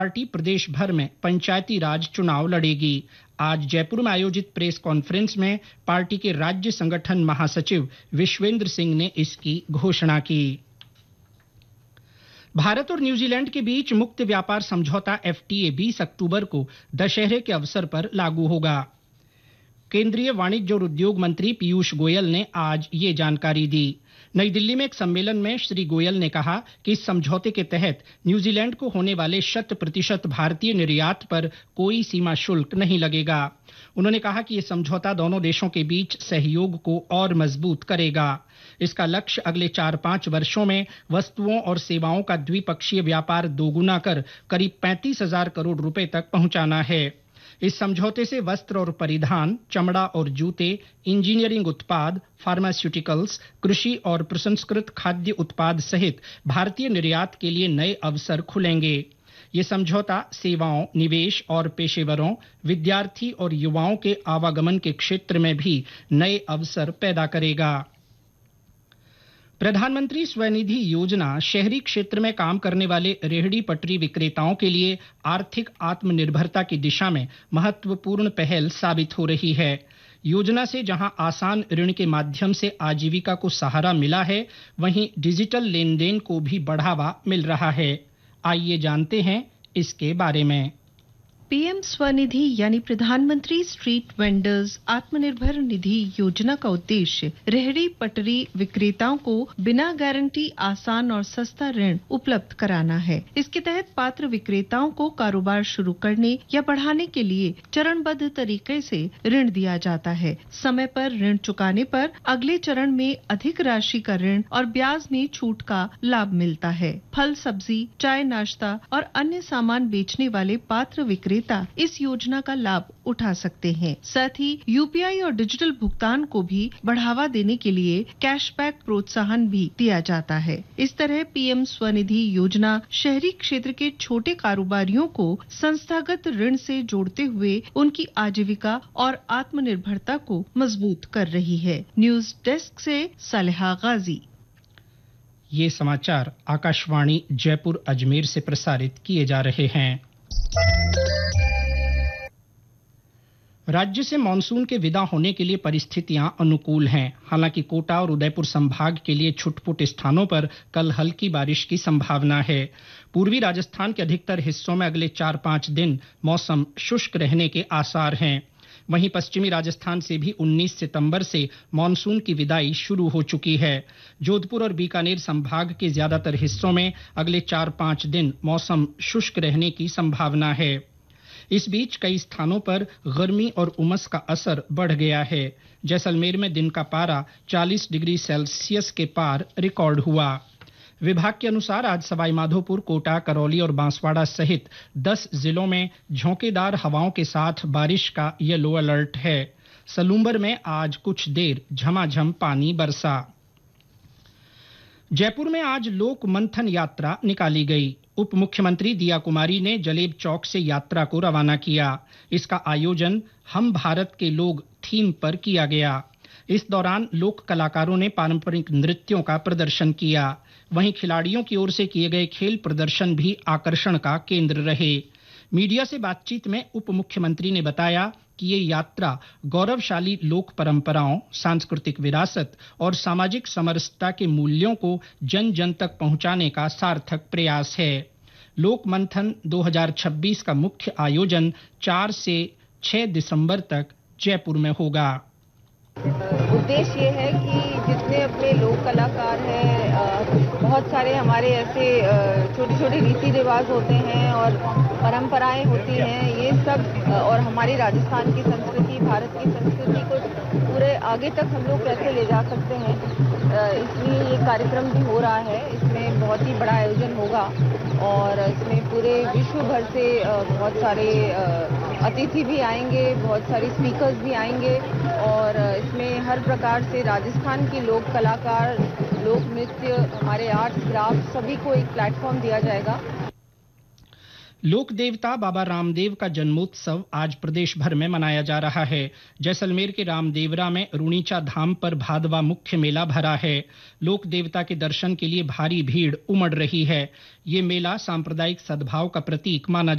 Party प्रदेश भर में पंचायती राज चुनाव लड़ेगी। आज जयपुर में आयोजित प्रेस कॉन्फ्रेंस में पार्टी के राज्य संगठन महासचिव विश्वेंद्र सिंह ने इसकी घोषणा की। भारत और न्यूजीलैंड के बीच मुक्त व्यापार समझौता FTA 20 अक्टूबर को दशहरे के अवसर पर लागू होगा। केंद्रीय वाणिज्य और उद्योग मंत्री पीयूष गोयल ने आज ये जानकारी दी। नई दिल्ली में एक सम्मेलन में श्री गोयल ने कहा कि इस समझौते के तहत न्यूजीलैंड को होने वाले 100% भारतीय निर्यात पर कोई सीमा शुल्क नहीं लगेगा। उन्होंने कहा कि ये समझौता दोनों देशों के बीच सहयोग को और मजबूत करेगा। इसका लक्ष्य अगले 4-5 वर्षों में वस्तुओं और सेवाओं का द्विपक्षीय व्यापार दोगुना कर करीब 35,000 करोड़ रुपए तक पहुंचाना है। इस समझौते से वस्त्र और परिधान, चमड़ा और जूते, इंजीनियरिंग उत्पाद, फार्मास्यूटिकल्स, कृषि और प्रसंस्कृत खाद्य उत्पाद सहित भारतीय निर्यात के लिए नए अवसर खुलेंगे। ये समझौता सेवाओं, निवेश और पेशेवरों, विद्यार्थी और युवाओं के आवागमन के क्षेत्र में भी नए अवसर पैदा करेगा। प्रधानमंत्री स्वनिधि योजना शहरी क्षेत्र में काम करने वाले रेहड़ी पटरी विक्रेताओं के लिए आर्थिक आत्मनिर्भरता की दिशा में महत्वपूर्ण पहल साबित हो रही है। योजना से जहां आसान ऋण के माध्यम से आजीविका को सहारा मिला है, वहीं डिजिटल लेन देन को भी बढ़ावा मिल रहा है। आइए जानते हैं इसके बारे में। पीएम स्वनिधि यानी प्रधानमंत्री स्ट्रीट वेंडर्स आत्मनिर्भर निधि योजना का उद्देश्य रेहड़ी पटरी विक्रेताओं को बिना गारंटी आसान और सस्ता ऋण उपलब्ध कराना है। इसके तहत पात्र विक्रेताओं को कारोबार शुरू करने या बढ़ाने के लिए चरणबद्ध तरीके से ऋण दिया जाता है। समय पर ऋण चुकाने पर अगले चरण में अधिक राशि का ऋण और ब्याज में छूट का लाभ मिलता है। फल, सब्जी, चाय, नाश्ता और अन्य सामान बेचने वाले पात्र विक्रेता इस योजना का लाभ उठा सकते हैं। साथ ही यूपीआई और डिजिटल भुगतान को भी बढ़ावा देने के लिए कैशबैक प्रोत्साहन भी दिया जाता है। इस तरह पीएम स्वनिधि योजना शहरी क्षेत्र के छोटे कारोबारियों को संस्थागत ऋण से जोड़ते हुए उनकी आजीविका और आत्मनिर्भरता को मजबूत कर रही है। न्यूज डेस्क से सालेहा गाजी। ये समाचार आकाशवाणी जयपुर अजमेर से प्रसारित किए जा रहे हैं। राज्य से मानसून के विदा होने के लिए परिस्थितियां अनुकूल हैं। हालांकि कोटा और उदयपुर संभाग के लिए छुटपुट स्थानों पर कल हल्की बारिश की संभावना है। पूर्वी राजस्थान के अधिकतर हिस्सों में अगले 4-5 दिन मौसम शुष्क रहने के आसार हैं। वहीं पश्चिमी राजस्थान से भी 19 सितंबर से मानसून की विदाई शुरू हो चुकी है। जोधपुर और बीकानेर संभाग के ज्यादातर हिस्सों में अगले 4-5 दिन मौसम शुष्क रहने की संभावना है। इस बीच कई स्थानों पर गर्मी और उमस का असर बढ़ गया है। जैसलमेर में दिन का पारा 40 डिग्री सेल्सियस के पार रिकॉर्ड हुआ। विभाग के अनुसार आज सवाईमाधोपुर, कोटा, करौली और बांसवाड़ा सहित 10 जिलों में झोंकेदार हवाओं के साथ बारिश का येलो अलर्ट है। सलूंबर में आज कुछ देर झमाझम पानी बरसा। जयपुर में आज लोक मंथन यात्रा निकाली गई। उप मुख्यमंत्री दिया कुमारी ने जलेब चौक से यात्रा को रवाना किया। इसका आयोजन हम भारत के लोग थीम पर किया गया। इस दौरान लोक कलाकारों ने पारंपरिक नृत्यों का प्रदर्शन किया। वहीं खिलाड़ियों की ओर से किए गए खेल प्रदर्शन भी आकर्षण का केंद्र रहे। मीडिया से बातचीत में उप मुख्यमंत्री ने बताया कि ये यात्रा गौरवशाली लोक परंपराओं, सांस्कृतिक विरासत और सामाजिक समरसता के मूल्यों को जन जन तक पहुंचाने का सार्थक प्रयास है। लोक मंथन 2026 का मुख्य आयोजन 4 से 6 दिसंबर तक जयपुर में होगा। उद्देश्य ये है कि जितने अपने लोक कलाकार हैं, बहुत सारे हमारे ऐसे छोटे छोटे रीति रिवाज होते हैं और परंपराएं होती हैं, ये सब और हमारी राजस्थान की संस्कृति, भारत की संस्कृति को पूरे आगे तक हम लोग कैसे ले जा सकते हैं, इसलिए ये कार्यक्रम भी हो रहा है। इसमें बहुत ही बड़ा आयोजन होगा और इसमें पूरे विश्व भर से बहुत सारे अतिथि भी आएंगे, बहुत सारे स्पीकर्स भी आएंगे और इसमें हर प्रकार से राजस्थान की लोक कलाकार, लोक नृत्य, हमारे आर्ट्स, क्राफ्ट सभी को एक प्लेटफॉर्म दिया जाएगा। लोक देवता बाबा रामदेव का जन्मोत्सव आज प्रदेश भर में मनाया जा रहा है। जैसलमेर के रामदेवरा में रूणीचा धाम पर भादवा मुख्य मेला भरा है। लोक देवता के दर्शन के लिए भारी भीड़ उमड़ रही है। ये मेला सांप्रदायिक सद्भाव का प्रतीक माना